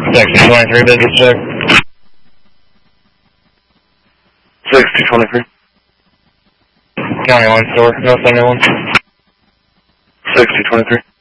Section 23, business check. 6023. County line store, no 71. 6023.